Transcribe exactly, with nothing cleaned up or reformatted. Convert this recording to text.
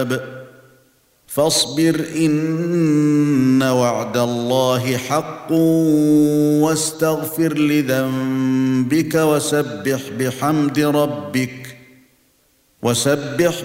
الكتاب فاصبر إن وعد الله حق واستغفر لذنبك وسبح بحمد ربك وسبح